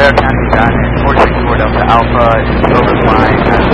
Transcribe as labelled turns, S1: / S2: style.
S1: whatever can be done, and 46 Delta Alpha is overflying.